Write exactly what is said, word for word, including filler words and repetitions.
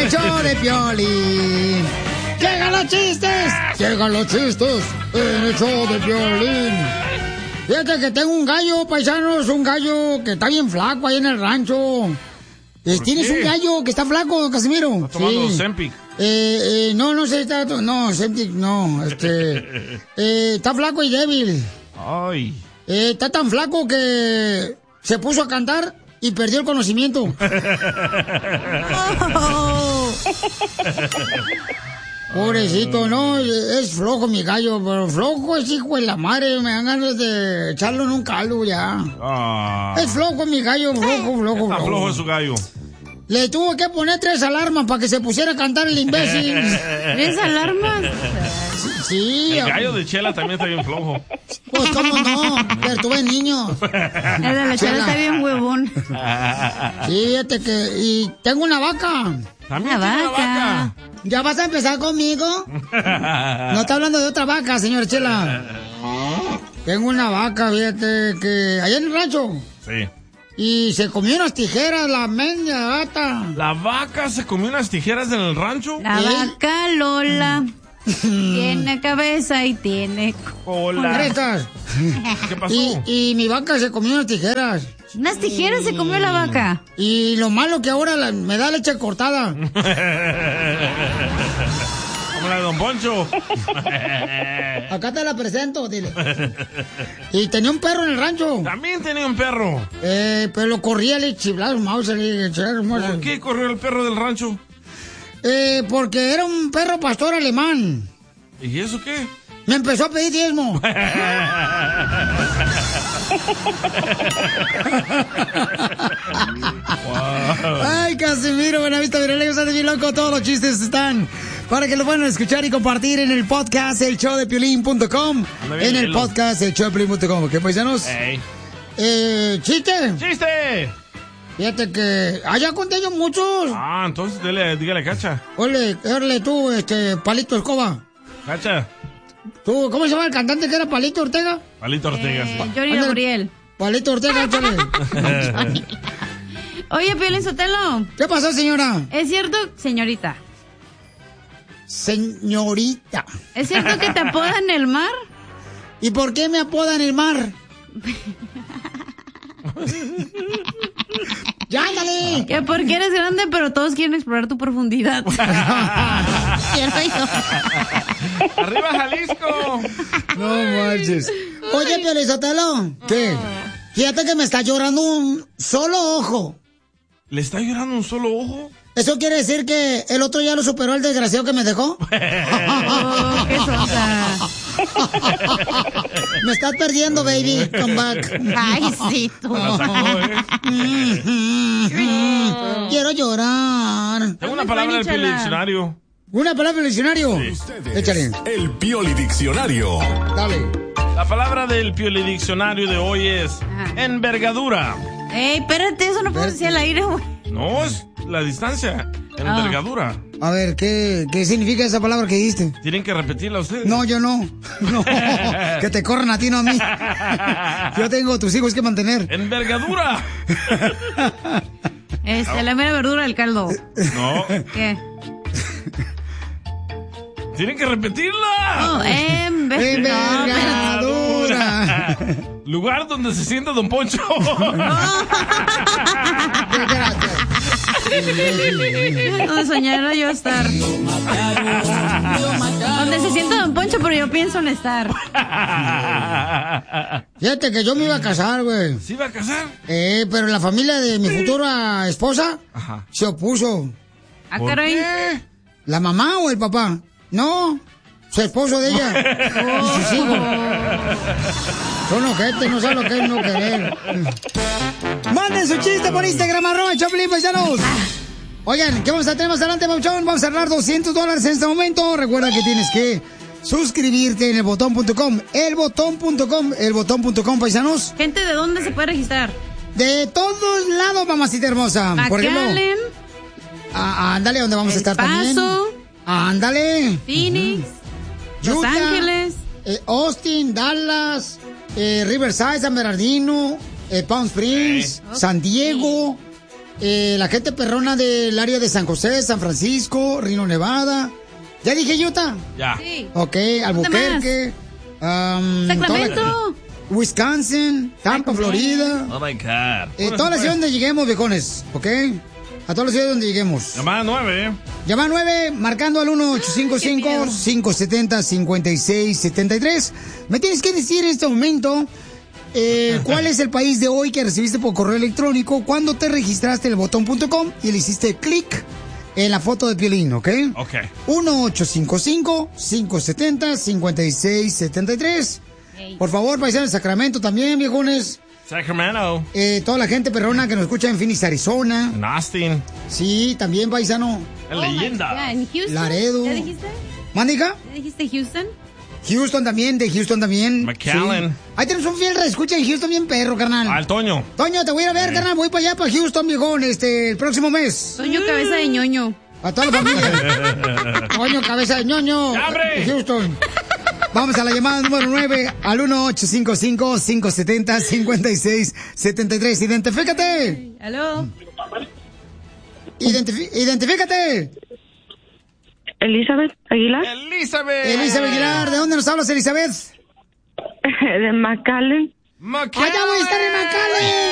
el show de Piolín. ¡Llegan los chistes! ¡Llegan los chistes en el show de Piolín! Fíjate que tengo un gallo, paisanos, un gallo que está bien flaco ahí en el rancho. Eh, ¿Tienes qué? Un gallo que está flaco, Casimiro? ¿Está tomando sí. Zempic? Eh, eh, no, no sé, está, no, Zempic, no, este, eh, está flaco y débil. Ay. Eh, está tan flaco que se puso a cantar y perdió el conocimiento. Oh. Pobrecito, no, es flojo mi gallo, pero flojo es hijo de la madre, me dan ganas de echarlo en un caldo ya. Ah. Es flojo mi gallo, flojo, flojo, Está flojo. flojo es su gallo. Le tuvo que poner tres alarmas para que se pusiera a cantar el imbécil. ¿Tres alarmas? Sí. sí el gallo de Chela también está bien flojo. Pues cómo no, perturbé niños. El de la Chela está bien huevón. Sí, fíjate que... Y tengo una vaca. También una tiene vaca. una vaca. ¿Ya vas a empezar conmigo? No está hablando de otra vaca, señor Chela. Tengo una vaca, fíjate, que allá en el rancho. Sí. Y se comió unas tijeras, la media gata. ¿La vaca se comió unas tijeras en el rancho? La ¿Eh? vaca Lola tiene cabeza y tiene Hola. Cretas. ¿Qué pasó? Y, y mi vaca se comió unas tijeras. Unas tijeras se comió la vaca. Y lo malo que ahora la- me da leche cortada. Como la de Don Poncho. Acá te la presento, dile. Y tenía un perro en el rancho. También tenía un perro. Eh, pero lo corría, le chiflaba un mouse, le chiflaba un mouse. ¿Por qué corrió el perro del rancho? Eh, porque era un perro pastor alemán. ¿Y eso qué? Me empezó a pedir diezmo. Wow. Ay, Casimiro, Buenavista, Virelio, de bien loco. Todos los chistes están para que lo puedan escuchar y compartir en el podcast el show de piolín punto com. En el podcast el show de piolín punto com. ¿Qué paisanos? Hey. Eh, ¿chiste? ¡Chiste! Fíjate que allá conté yo muchos. Ah, entonces dile, dígale, Cacha. Ole, ole tú, este, Palito Escoba. Cacha. ¿Tú, cómo se llama el cantante que era Palito Ortega? Palito Ortega. Eh, sí. Johnny Ándale. Gabriel. Palito Ortega, échale. Oye, Piolín Sotelo. ¿Qué pasó, señora? ¿Es cierto, señorita? Señorita. ¿Es cierto que te apodan el mar? ¿Y por qué me apodan el mar? ¡Ya, ándale! Que porque eres grande, pero todos quieren explorar tu profundidad. Quiero yo. ¡Arriba, Jalisco! No manches. Oye, Piolizotelo. ¿Qué? Fíjate que me está llorando un solo ojo. ¿Le está llorando un solo ojo? ¿Eso quiere decir que el otro ya lo superó el desgraciado que me dejó? Oh, qué sonsa. Me estás perdiendo, baby. Come back. Ay, sí, tú. La sacó, ¿eh? Quiero llorar. Tengo una palabra del Chala. diccionario. ¿Una palabra del diccionario? Échale. El Pioli Diccionario. Dale. La palabra del Piolidiccionario de hoy es Ajá. envergadura. Ey, espérate, eso no puedo decir al aire, güey. No, es la distancia. Envergadura. A ver, ¿qué, ¿qué significa esa palabra que dijiste? Tienen que repetirla ustedes. No, yo no. No, que te corran a ti, no a mí. Yo tengo tus hijos que mantener. ¡Envergadura! Este, la mera verdura del caldo. No, ¿Qué? tienen que repetirla. Oh, en vez de... Envergadura. Lugar donde se sienta Don Poncho. Gracias. Donde soñara yo estar. Donde se sienta Don Poncho, pero yo pienso en estar. Fíjate que yo me iba a casar, güey. ¿Se iba a casar? Eh, pero la familia de mi futura esposa Ajá. se opuso. Ah, ¿Por caray. qué? ¿La mamá o el papá? No, su esposo de ella. Y sus hijos. Son ojetes, no saben lo que es no querer. Manden su chiste por Instagram, arroba Choplin, paisanos. Oigan, ¿qué vamos a tener más adelante, Pauchón? Vamos a ganar doscientos dólares en este momento. Recuerda que tienes que suscribirte en el botón punto com. El botón punto com, el botón punto com, paisanos. Gente, ¿de dónde se puede registrar? De todos lados, mamacita hermosa. Por ejemplo, McAllen, ah, ándale, donde vamos a El estar también. Paso, Ándale. Phoenix, Los Utah, Ángeles. eh, Austin, Dallas, eh, Riverside, San Bernardino, eh, Palm Springs, Sí. San Diego, eh, la gente perrona del área de San José, San Francisco, Reno, Nevada. ¿Ya dije Utah? Ya. Sí. Ok, Albuquerque. Um, Sacramento. toda la- Wisconsin, Tampa, Florida. Oh my God. Eh, todas las ciudades donde lleguemos, viejones, ¿ok? A todas las ciudades donde lleguemos. Llamada nueve. Llama nueve, marcando al uno ocho cinco cinco, cinco siete cero, cinco seis siete tres. Me tienes que decir en este momento eh, cuál es el país de hoy que recibiste por correo electrónico cuando te registraste en el botón punto com y le hiciste clic en la foto de Piolín, ¿ok? Ok. uno ocho cinco cinco, cinco siete cero, cinco seis siete tres. Por favor, paisanos de Sacramento también, viejones. Sacramento. Eh, toda la gente perrona que nos escucha en Phoenix, Arizona. En Austin. Sí, también, paisano. En Oh my leyenda. God, ¿en Houston? Laredo. ¿Ya dijiste? ¿Mándika? ¿Ya dijiste Houston? Houston también, de Houston también. McAllen. Sí. Ahí tenemos un fiel escucha en Houston bien perro, carnal. Al Toño. Toño, te voy a ir a ver, carnal. Voy para allá, para Houston, viejón, este, el próximo mes. Toño, cabeza de ñoño. A toda la familia. Toño, cabeza de ñoño. ¡Ya, hombre! De Houston. Vamos a la llamada número nueve al uno ocho cinco cinco, cinco siete cero, cinco seis siete tres. Identifícate. ¿Aló? Identifi- identifícate. Elizabeth Aguilar, Elizabeth. Elizabeth Aguilar, ¿de dónde nos hablas, Elizabeth? de McAllen. McAllen. Allá voy a estar en McAllen.